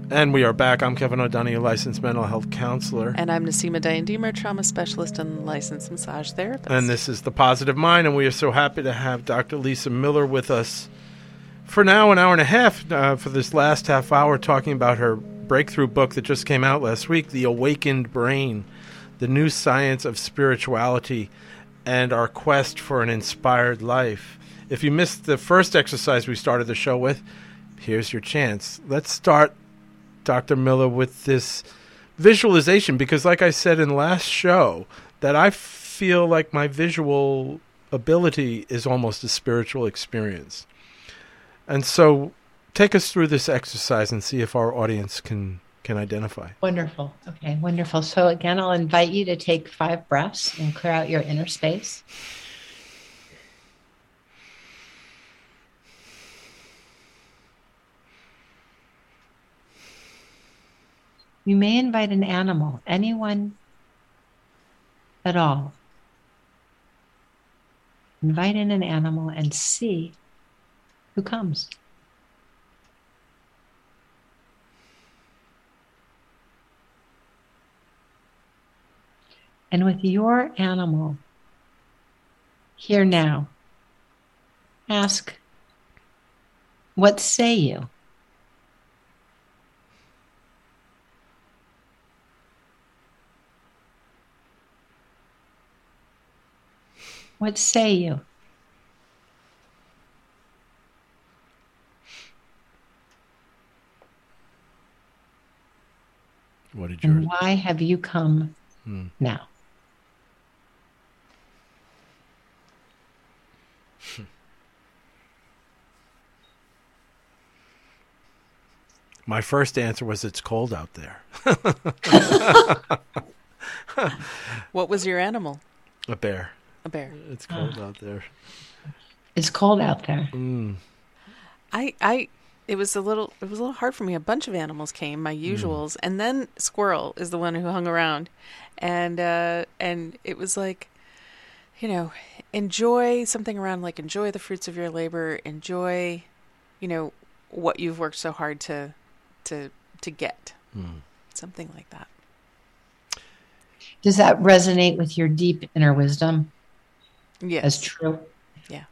And we are back. I'm Kevin O'Donoghue, licensed mental health counselor. And I'm Nasima Diane-Deemer, trauma specialist and licensed massage therapist. And this is The Positive Mind, and we are so happy to have Dr. Lisa Miller with us for now an hour and a half for this last half hour, talking about her breakthrough book that just came out last week, The Awakened Brain, The New Science of Spirituality, and Our Quest for an Inspired Life. If you missed the first exercise we started the show with, here's your chance. Let's start, Dr. Miller, with this visualization, because like I said in the last show, that I feel like my visual ability is almost a spiritual experience. And so take us through this exercise and see if our audience can identify. Wonderful. Okay, wonderful. So again, I'll invite you to take 5 breaths and clear out your inner space. You may invite an animal, anyone at all. Invite in an animal and see who comes. And with your animal here now, ask, what say you? What say you? What did yours? And why have you come now? My first answer was, it's cold out there. What was your animal? A bear. A bear. It's cold out there. It's cold out there. It was a little hard for me. A bunch of animals came, my usuals, and then squirrel is the one who hung around, and it was like, enjoy something around like enjoy the fruits of your labor, enjoy, what you've worked so hard to get, something like that. Does that resonate with your deep inner wisdom? Yes. As true? Yeah.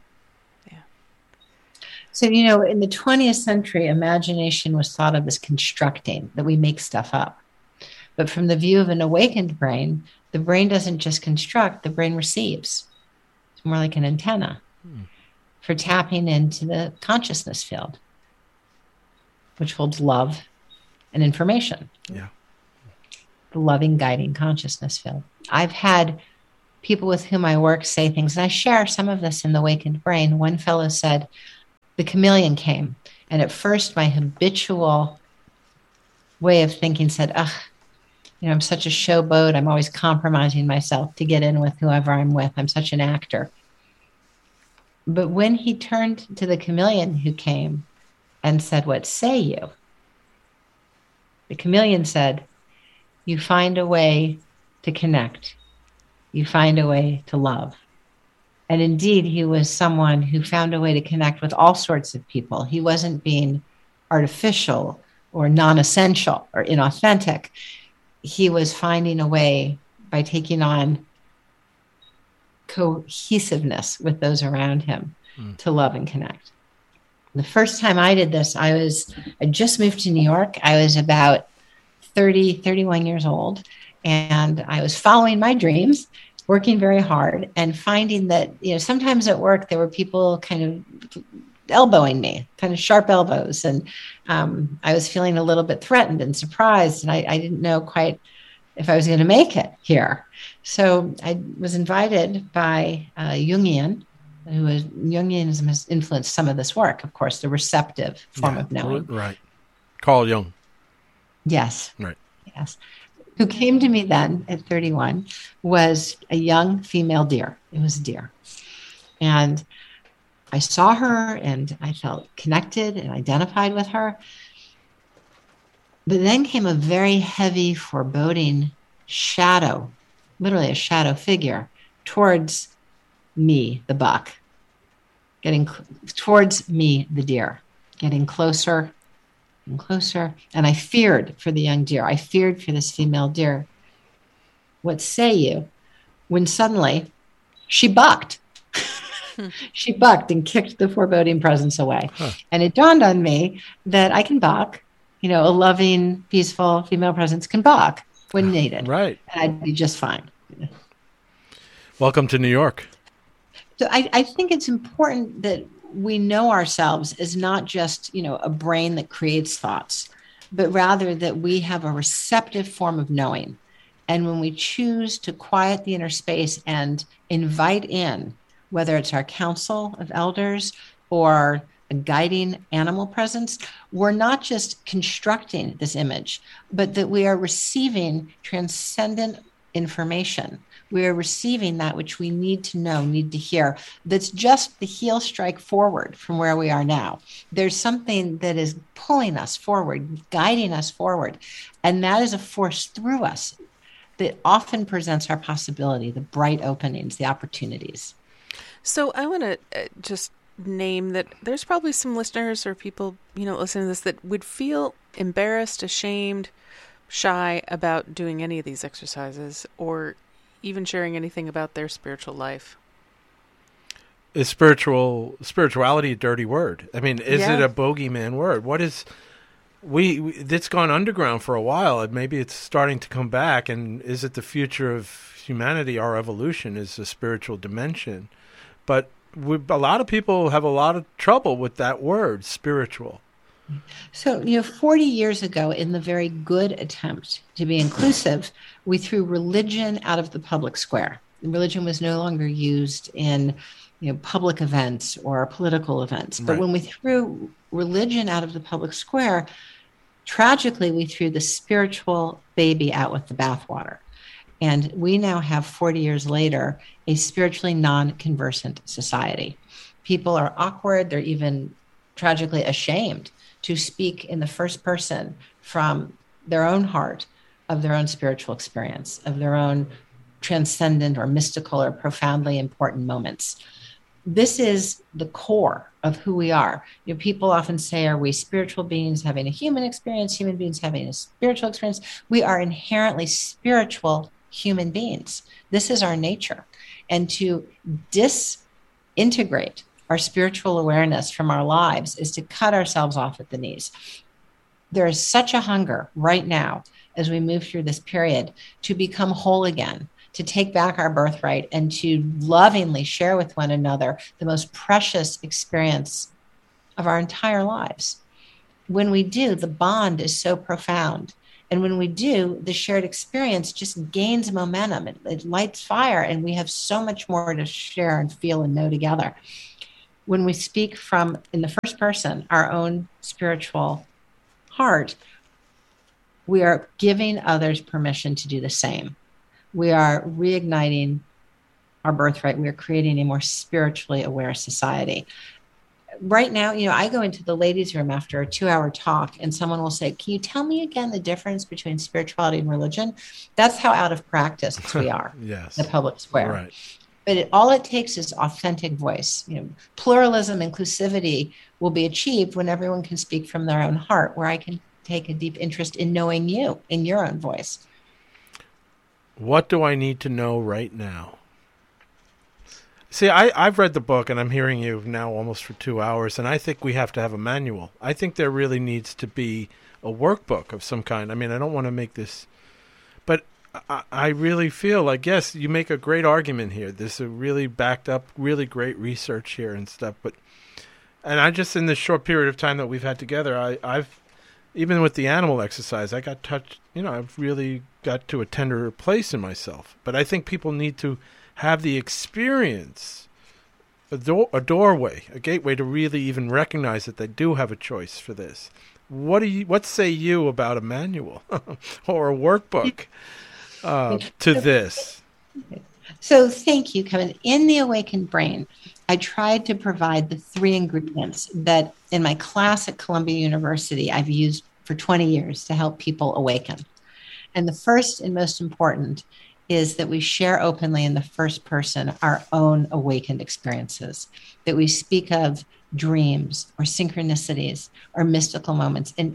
So, in the 20th century, imagination was thought of as constructing, that we make stuff up. But from the view of an awakened brain, the brain doesn't just construct, the brain receives. It's more like an antenna for tapping into the consciousness field, which holds love and information. Yeah. The loving, guiding consciousness field. I've had people with whom I work say things, and I share some of this in The Awakened Brain. One fellow said, the chameleon came, and at first my habitual way of thinking said, I'm such a showboat. I'm always compromising myself to get in with whoever I'm with. I'm such an actor. But when he turned to the chameleon who came and said, what say you? The chameleon said, you find a way to connect. You find a way to love. And indeed, he was someone who found a way to connect with all sorts of people. He wasn't being artificial or non-essential or inauthentic. He was finding a way by taking on cohesiveness with those around him to love and connect. The first time I did this, I just moved to New York. I was about 31 years old, and I was following my dreams, working very hard, and finding that, sometimes at work there were people kind of elbowing me, kind of sharp elbows. And I was feeling a little bit threatened and surprised, and I didn't know quite if I was going to make it here. So I was invited by Jungianism has influenced some of this work, of course, the receptive form of knowing. Right. Carl Jung. Yes. Right. Yes. Who came to me then at 31 was a young female deer. It was a deer. And I saw her and I felt connected and identified with her. But then came a very heavy, foreboding shadow, literally a shadow figure, towards me, the buck, getting towards me, the deer, getting closer, and closer. And I feared for the young deer. I feared for this female deer. What say you when suddenly she bucked? She bucked and kicked the foreboding presence away. Huh. And it dawned on me that I can buck. A loving, peaceful female presence can buck when needed. Right. And I'd be just fine. Welcome to New York. So I think it's important that we know ourselves as not just, a brain that creates thoughts, but rather that we have a receptive form of knowing. And when we choose to quiet the inner space and invite in, whether it's our council of elders or a guiding animal presence, we're not just constructing this image, but that we are receiving transcendent information. We are receiving that which we need to know, need to hear. That's just the heel strike forward from where we are now. There's something that is pulling us forward, guiding us forward. And that is a force through us that often presents our possibility, the bright openings, the opportunities. So I want to just name that there's probably some listeners or people, listening to this that would feel embarrassed, ashamed, shy about doing any of these exercises or even sharing anything about their spiritual life. Is spirituality a dirty word? I mean, is it a bogeyman word? What is it's gone underground for a while, and maybe it's starting to come back. And is it the future of humanity? Our evolution is a spiritual dimension, but a lot of people have a lot of trouble with that word, spiritual. So, 40 years ago, in the very good attempt to be inclusive, we threw religion out of the public square. Religion was no longer used in public events or political events. But when we threw religion out of the public square, tragically, we threw the spiritual baby out with the bathwater. And we now have, 40 years later, a spiritually non-conversant society. People are awkward. They're even tragically ashamed to speak in the first person from their own heart of their own spiritual experience, of their own transcendent or mystical or profoundly important moments. This is the core of who we are. People often say, are we spiritual beings having a human experience, human beings having a spiritual experience? We are inherently spiritual human beings. This is our nature. And to disintegrate our spiritual awareness from our lives is to cut ourselves off at the knees. There is such a hunger right now as we move through this period to become whole again, to take back our birthright and to lovingly share with one another the most precious experience of our entire lives. When we do, the bond is so profound. And when we do, the shared experience just gains momentum. It lights fire, and we have so much more to share and feel and know together. When we speak from, in the first person, our own spiritual heart, we are giving others permission to do the same. We are reigniting our birthright. We are creating a more spiritually aware society. Right now, I go into the ladies' room after a 2-hour talk, and someone will say, can you tell me again the difference between spirituality and religion? That's how out of practice we are yes. in the public square. Right. But all it takes is authentic voice. Pluralism, inclusivity will be achieved when everyone can speak from their own heart, where I can take a deep interest in knowing you in your own voice. What do I need to know right now? See, I've read the book, and I'm hearing you now almost for 2 hours, and I think we have to have a manual. I think there really needs to be a workbook of some kind. I mean, I don't want to make this, but I really feel like, yes, you make a great argument here. There's a really backed up, really great research here and stuff. And I just, in this short period of time that we've had together, I've, even with the animal exercise, I got touched, I've really got to a tender place in myself. But I think people need to have the experience, a doorway, a gateway to really even recognize that they do have a choice for this. What say you about a manual or a workbook to this? So thank you, Kevin. In the Awakened Brain, I tried to provide the 3 ingredients that in my class at Columbia University I've used for 20 years to help people awaken. And the first and most important is that we share openly in the first person our own awakened experiences, that we speak of dreams or synchronicities or mystical moments. And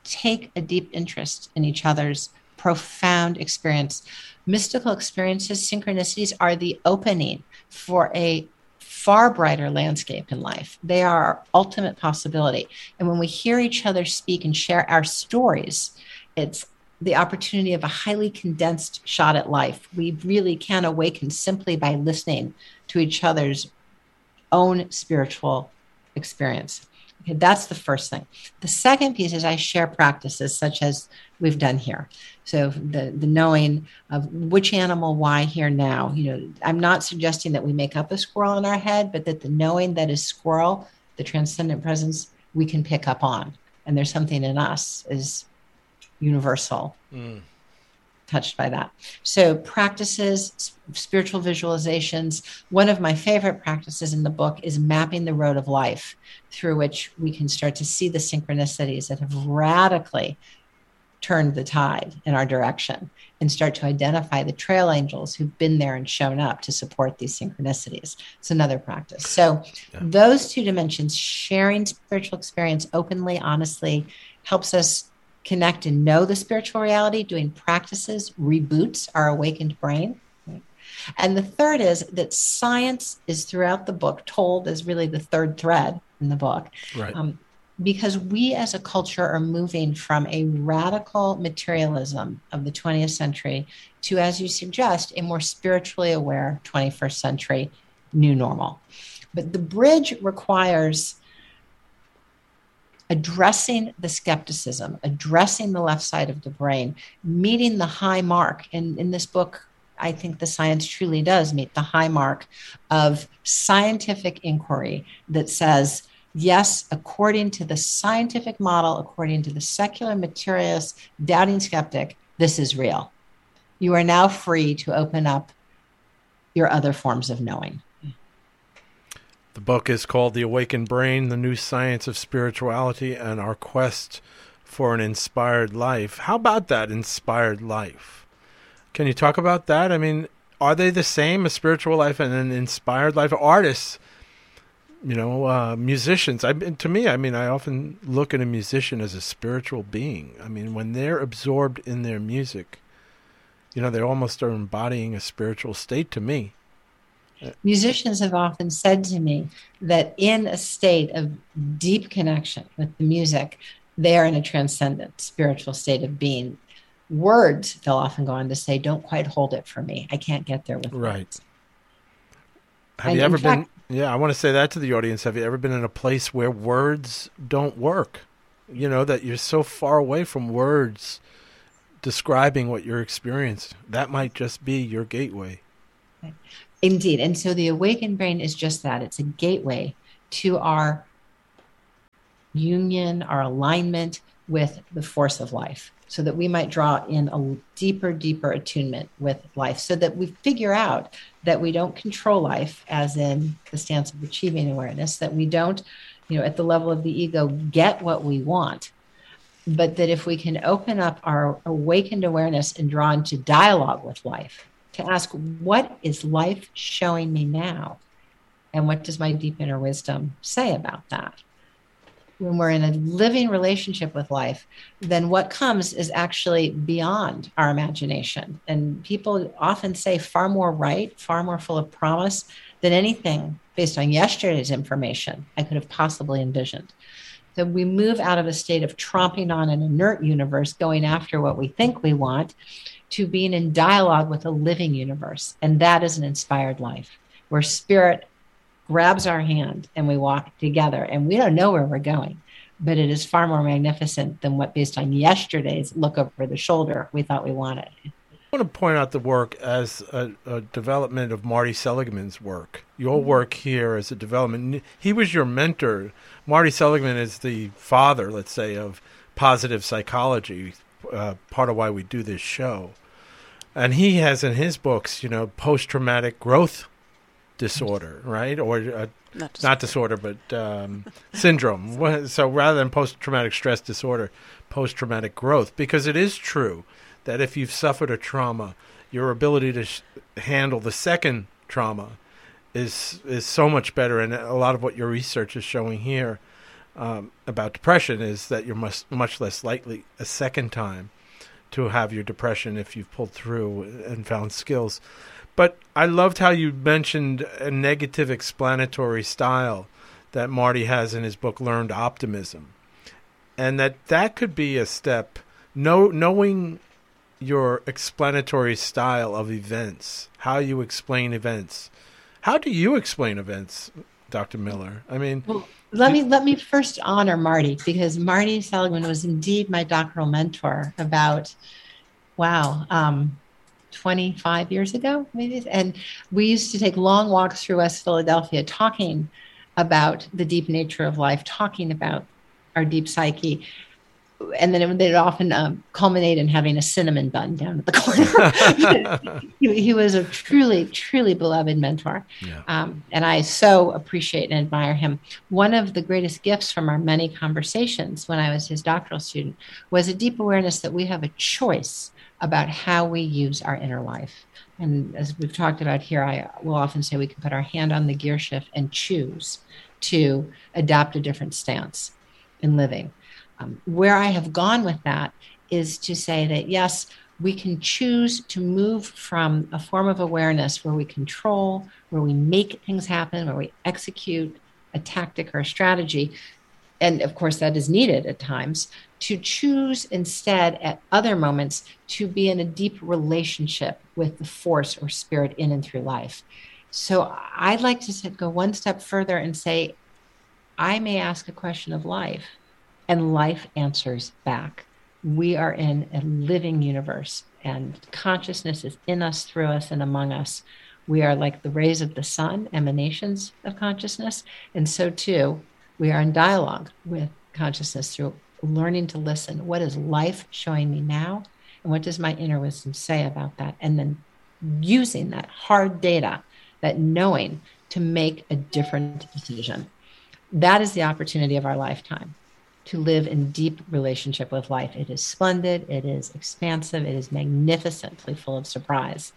take a deep interest in each other's profound experience. Mystical experiences, synchronicities, are the opening for a far brighter landscape in life. They are our ultimate possibility. And when we hear each other speak and share our stories, it's the opportunity of a highly condensed shot at life. We really can awaken simply by listening to each other's own spiritual experience. Okay, that's the first thing. The second piece is I share practices such as we've done here. So the knowing of which animal, why, here, now. I'm not suggesting that we make up a squirrel in our head, but that the knowing that is squirrel, the transcendent presence, we can pick up on. And there's something in us is universal, touched by that. So practices, spiritual visualizations. One of my favorite practices in the book is mapping the road of life, through which we can start to see the synchronicities that have radically turned the tide in our direction, and start to identify the trail angels who've been there and shown up to support these synchronicities. It's another practice. So those two dimensions, sharing spiritual experience openly, honestly, helps us connect and know the spiritual reality. Doing practices reboots our awakened brain. And the third is that science is throughout the book told as really the third thread in the book. Right. Because we as a culture are moving from a radical materialism of the 20th century to, as you suggest, a more spiritually aware 21st century new normal. But the bridge requires addressing the skepticism, addressing the left side of the brain, meeting the high mark. And in this book, I think the science truly does meet the high mark of scientific inquiry that says, yes, according to the scientific model, according to the secular materialist, doubting skeptic, this is real. You are now free to open up your other forms of knowing. The book is called The Awakened Brain, The New Science of Spirituality and Our Quest for an Inspired Life. How about that inspired life? Can you talk about that? I mean, are they the same, a spiritual life and an inspired life? Artists, musicians. To me, I often look at a musician as a spiritual being. I mean, when they're absorbed in their music, they almost are embodying a spiritual state to me. Musicians have often said to me that in a state of deep connection with the music, they are in a transcendent spiritual state of being. Words, they'll often go on to say, don't quite hold it for me. I can't get there with words. Have you ever been... Yeah, I want to say that to the audience. Have you ever been in a place where words don't work? That you're so far away from words describing what you're experiencing. That might just be your gateway. Indeed. And so the awakened brain is just that. It's a gateway to our union, our alignment with the force of life, so that we might draw in a deeper attunement with life, so that we figure out that we don't control life, as in the stance of achieving awareness, that we don't, at the level of the ego, get what we want, but that if we can open up our awakened awareness and draw into dialogue with life, to ask, what is life showing me now? And what does my deep inner wisdom say about that? When we're in a living relationship with life, then what comes is actually beyond our imagination. And people often say far more right, far more full of promise than anything based on yesterday's information I could have possibly envisioned. So we move out of a state of tromping on an inert universe, going after what we think we want, to being in dialogue with a living universe. And that is an inspired life, where spirit grabs our hand and we walk together, and we don't know where we're going, but it is far more magnificent than what, based on yesterday's look over the shoulder, we thought we wanted. I want to point out the work as a development of Marty Seligman's work. Your work here as a development. He was your mentor. Marty Seligman is the father, let's say, of positive psychology, part of why we do this show. And he has in his books, post-traumatic growth disorder, right? Or not disorder, but syndrome. So rather than post-traumatic stress disorder, post-traumatic growth, because it is true that if you've suffered a trauma, your ability to handle the second trauma is so much better. And a lot of what your research is showing here about depression is that you're much less likely a second time to have your depression if you've pulled through and found skills. But I loved how you mentioned a negative explanatory style that Marty has in his book, Learned Optimism. And that could be a step, knowing your explanatory style of events, how you explain events. How do you explain events, Dr. Miller? I mean... Well, let me first honor Marty, because Marty Seligman was indeed my doctoral mentor about, 25 years ago, maybe. And we used to take long walks through West Philadelphia talking about the deep nature of life, talking about our deep psyche. And then they'd often culminate in having a cinnamon bun down at the corner. he was a truly, truly beloved mentor. Yeah. And I so appreciate and admire him. One of the greatest gifts from our many conversations when I was his doctoral student was a deep awareness that we have a choice about how we use our inner life. And as we've talked about here, I will often say we can put our hand on the gear shift and choose to adopt a different stance in living. Where I have gone with that is to say that, yes, we can choose to move from a form of awareness where we control, where we make things happen, where we execute a tactic or a strategy. And of course, that is needed at times, to choose instead at other moments to be in a deep relationship with the force or spirit in and through life. So I'd like to go one step further and say, I may ask a question of life, and life answers back. We are in a living universe, and consciousness is in us, through us, and among us. We are like the rays of the sun, emanations of consciousness. And so too, we are in dialogue with consciousness through learning to listen. What is life showing me now? And what does my inner wisdom say about that? And then using that hard data, that knowing, to make a different decision. That is the opportunity of our lifetime, to live in deep relationship with life. It is splendid. It is expansive. It is magnificently full of surprise.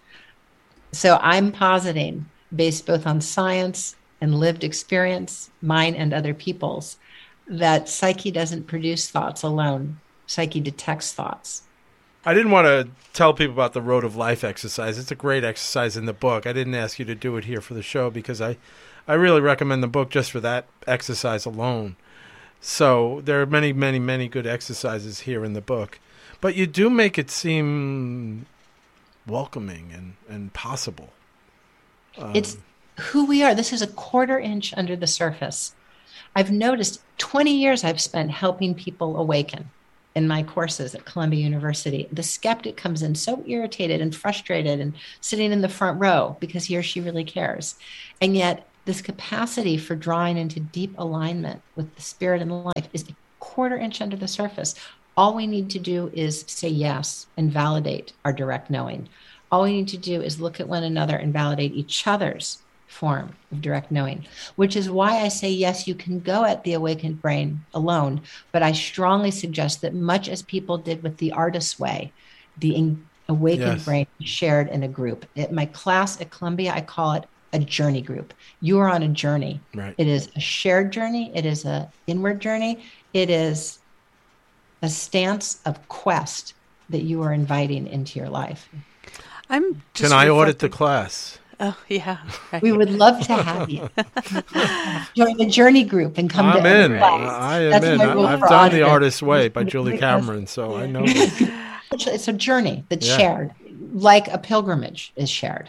So I'm positing, based both on science and lived experience, mine and other people's, that psyche doesn't produce thoughts alone. Psyche detects thoughts. I didn't want to tell people about the Road of Life exercise. It's a great exercise in the book. I didn't ask you to do it here for the show because I really recommend the book just for that exercise alone. So there are many, many, many good exercises here in the book. But you do make it seem welcoming and possible. It's who we are. This is a quarter inch under the surface. I've noticed 20 years I've spent helping people awaken in my courses at Columbia University. The skeptic comes in so irritated and frustrated and sitting in the front row because he or she really cares. And yet this capacity for drawing into deep alignment with the spirit and life is a quarter inch under the surface. All we need to do is say yes and validate our direct knowing. All we need to do is look at one another and validate each other's form of direct knowing, which is why I say, yes, you can go at the awakened brain alone, but I strongly suggest that much as people did with the artist's way, the awakened brain shared in a group. At my class at Columbia, I call it a journey group. You are on a journey. Right. It is a shared journey. It is an inward journey. It is a stance of quest that you are inviting into your life. Can I audit the class? Oh, yeah. Right. We would love to have you join the journey group and come I'm to in. class. I am That's in. my rule I've for done The auditing. Artist's Way by Julie Cameron, so I know this. It's a journey that's shared, like a pilgrimage is shared.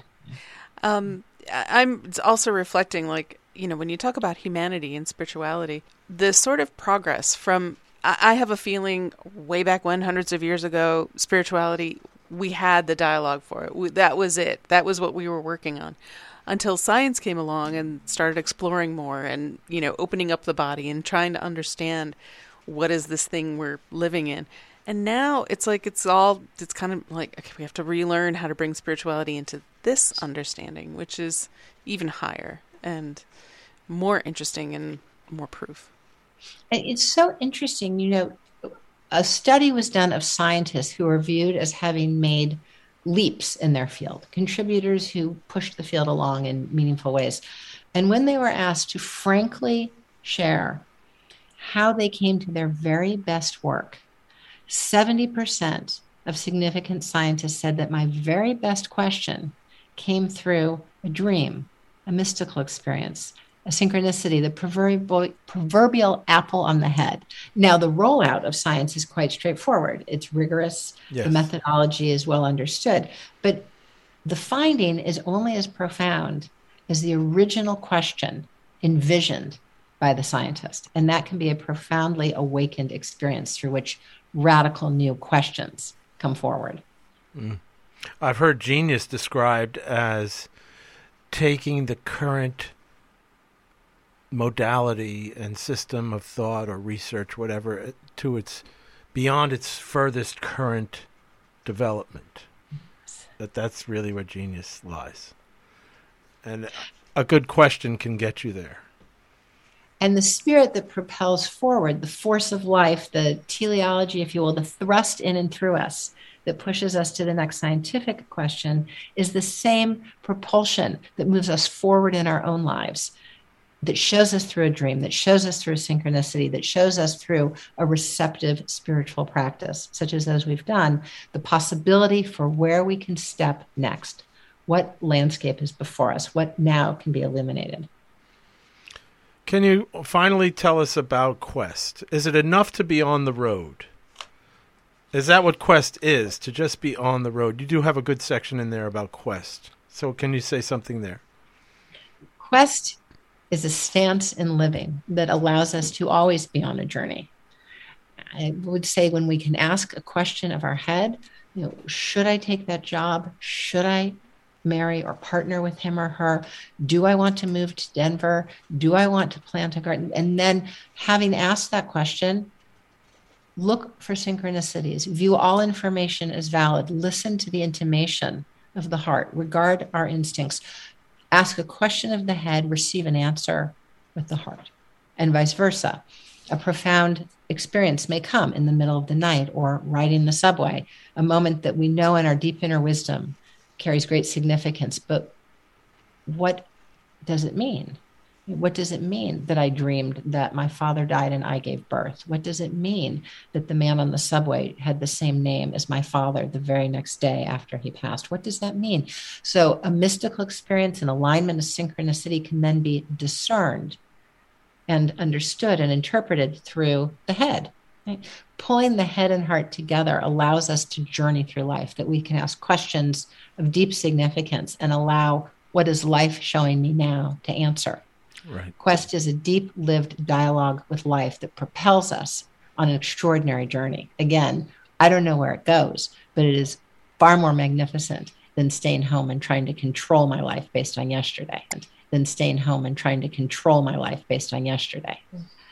I'm also reflecting, like, you know, when you talk about humanity and spirituality, the sort of progress from, I have a feeling way back when, hundreds of years ago, spirituality, we had the dialogue for it. That was it. That was what we were working on until science came along and started exploring more and, you know, opening up the body and trying to understand what is this thing we're living in. And now it's like, it's kind of like, okay, we have to relearn how to bring spirituality into this understanding, which is even higher and more interesting and more proof. It's so interesting. You know, a study was done of scientists who were viewed as having made leaps in their field, contributors who pushed the field along in meaningful ways. And when they were asked to frankly share how they came to their very best work. 70% of significant scientists said that my very best question came through a dream, a mystical experience, a synchronicity, the proverbial apple on the head. Now, the rollout of science is quite straightforward. It's rigorous. Yes. The methodology is well understood. But the finding is only as profound as the original question envisioned by the scientist. And that can be a profoundly awakened experience through which radical new questions come forward. I've heard genius described as taking the current modality and system of thought or research, whatever, to its beyond its furthest current development. That's really where genius lies. And a good question can get you there. And the spirit that propels forward, the force of life, the teleology, if you will, the thrust in and through us that pushes us to the next scientific question, is the same propulsion that moves us forward in our own lives, that shows us through a dream, that shows us through a synchronicity, that shows us through a receptive spiritual practice, such as those we've done, the possibility for where we can step next. What landscape is before us? What now can be illuminated? Can you finally tell us about Quest? Is it enough to be on the road? Is that what Quest is, to just be on the road? You do have a good section in there about Quest. So can you say something there? Quest is a stance in living that allows us to always be on a journey. I would say when we can ask a question of our head, should I take that job? Should I marry or partner with him or her? Do I want to move to Denver? Do I want to plant a garden? And then having asked that question, look for synchronicities, view all information as valid, listen to the intimation of the heart, regard our instincts, ask a question of the head, receive an answer with the heart, and vice versa. A profound experience may come in the middle of the night or riding the subway, a moment that we know in our deep inner wisdom carries great significance. But what does it mean? What does it mean that I dreamed that my father died and I gave birth? What does it mean that the man on the subway had the same name as my father the very next day after he passed? What does that mean? So a mystical experience, an alignment, a synchronicity can then be discerned and understood and interpreted through the head. Right? Pulling the head and heart together allows us to journey through life, that we can ask questions of deep significance and allow what is life showing me now to answer. Right. Quest is a deep-lived dialogue with life that propels us on an extraordinary journey. Again, I don't know where it goes, but it is far more magnificent than staying home and trying to control my life based on yesterday.